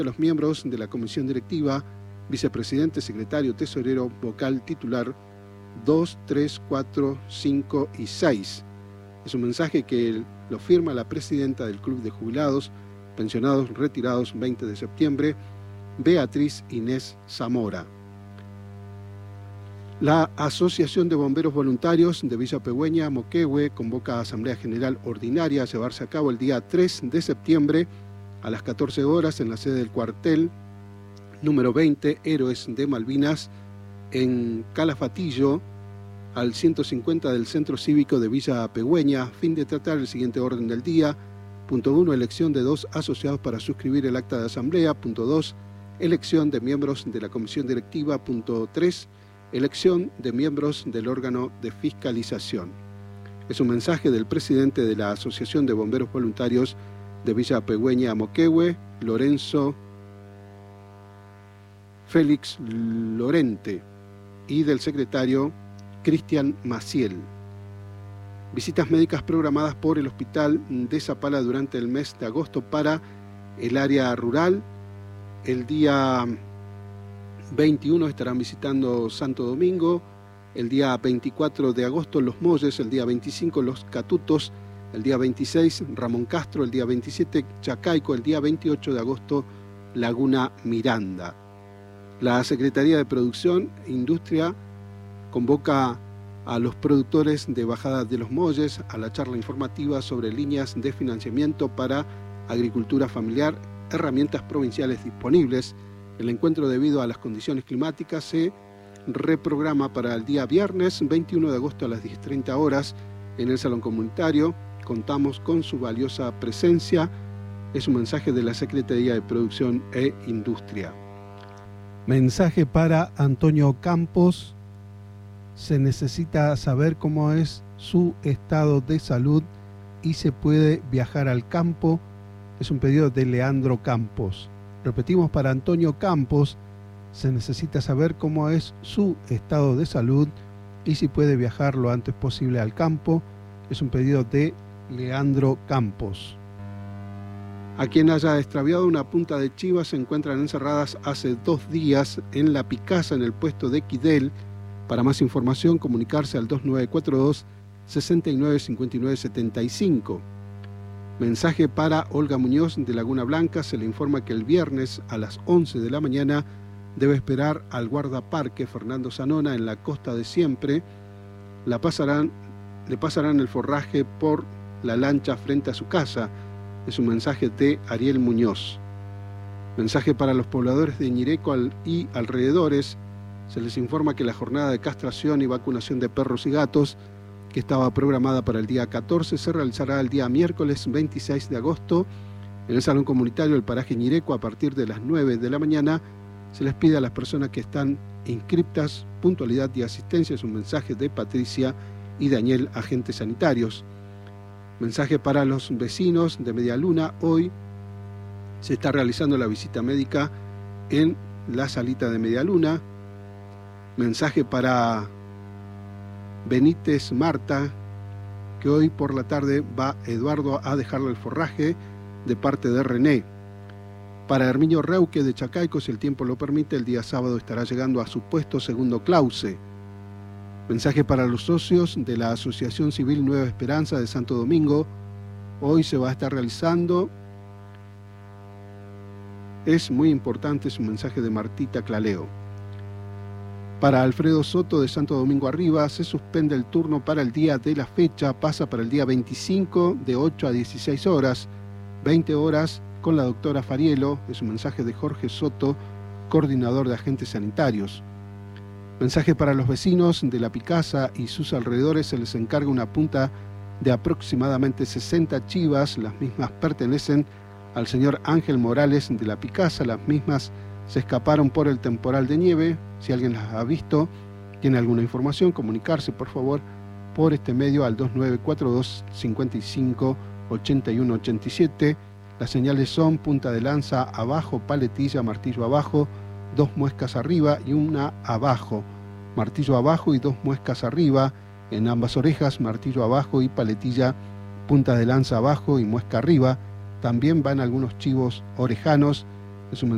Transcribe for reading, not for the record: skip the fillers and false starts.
los miembros de la comisión directiva, vicepresidente, secretario, tesorero, vocal, titular 2, 3, 4, 5 y 6. Es un mensaje que lo firma la presidenta del Club de Jubilados, Pensionados Retirados 20 de septiembre, Beatriz Inés Zamora. La Asociación de Bomberos Voluntarios de Villa Pegüeña, Moquehue, convoca a Asamblea General Ordinaria a llevarse a cabo el día 3 de septiembre a las 14 horas en la sede del cuartel número 20, Héroes de Malvinas, en Calafatillo, al 150 del Centro Cívico de Villa Pegüeña, a fin de tratar el siguiente orden del día. Punto 1, elección de 2 asociados para suscribir el acta de asamblea. Punto 2, elección de miembros de la comisión directiva. Punto 3, elección de miembros del órgano de fiscalización. Es un mensaje del presidente de la Asociación de Bomberos Voluntarios de Villa Pegüeña, Moquehue, Lorenzo Félix Lorente, y del secretario Cristian Maciel. Visitas médicas programadas por el Hospital de Zapala durante el mes de agosto para el área rural. El día 21 estarán visitando Santo Domingo, el día 24 de agosto Los Molles, el día 25 Los Catutos, el día 26 Ramón Castro, el día 27 Chacaico, el día 28 de agosto Laguna Miranda. La Secretaría de Producción e Industria convoca a los productores de Bajada de Los Molles a la charla informativa sobre líneas de financiamiento para agricultura familiar, herramientas provinciales disponibles. El encuentro, debido a las condiciones climáticas, se reprograma para el día viernes 21 de agosto a las 10:30 horas en el Salón Comunitario. Contamos con su valiosa presencia. Es un mensaje de la Secretaría de Producción e Industria. Mensaje para Antonio Campos. Se necesita saber cómo es su estado de salud y se puede viajar al campo. Es un pedido de Leandro Campos. Repetimos, para Antonio Campos, se necesita saber cómo es su estado de salud y si puede viajar lo antes posible al campo. Es un pedido de Leandro Campos. A quien haya extraviado una punta de chivas se encuentran encerradas hace 2 días en La Picasa, en el puesto de Quidel. Para más información, comunicarse al 2942 695975. Mensaje para Olga Muñoz de Laguna Blanca. Se le informa que el viernes a las 11 de la mañana debe esperar al guardaparque Fernando Zanona en la Costa de Siempre. Le pasarán el forraje por la lancha frente a su casa. Es un mensaje de Ariel Muñoz. Mensaje para los pobladores de Ñireco y alrededores. Se les informa que la jornada de castración y vacunación de perros y gatos, que estaba programada para el día 14, se realizará el día miércoles 26 de agosto en el Salón Comunitario del Paraje Ñireco a partir de las 9 de la mañana. Se les pide a las personas que están inscriptas puntualidad y asistencia. Es un mensaje de Patricia y Daniel, agentes sanitarios. Mensaje para los vecinos de Media Luna. Hoy se está realizando la visita médica en la salita de Media Luna. Mensaje para Benítez Marta, que hoy por la tarde va Eduardo a dejarle el forraje de parte de René. Para Herminio Reuque de Chacaico, si el tiempo lo permite, el día sábado estará llegando a su puesto segundo Clause. Mensaje para los socios de la Asociación Civil Nueva Esperanza de Santo Domingo. Hoy se va a estar realizando. Es muy importante, es un mensaje de Martita Claleo. Para Alfredo Soto de Santo Domingo Arriba, se suspende el turno para el día de la fecha, pasa para el día 25 de 8 a 16 horas, 20 horas con la doctora Farielo. Es un mensaje de Jorge Soto, coordinador de agentes sanitarios. Mensaje para los vecinos de La Picasa y sus alrededores. Se les encarga una punta de aproximadamente 60 chivas. Las mismas pertenecen al señor Ángel Morales de La Picasa. Las mismas se escaparon por el temporal de nieve. Si alguien las ha visto, tiene alguna información, comunicarse por favor por este medio al 2942 55 81 87. Las señales son punta de lanza abajo, paletilla, martillo abajo, 2 muescas arriba y una abajo. Martillo abajo y 2 muescas arriba. En ambas orejas, martillo abajo y paletilla, punta de lanza abajo y muesca arriba. También van algunos chivos orejanos. Es un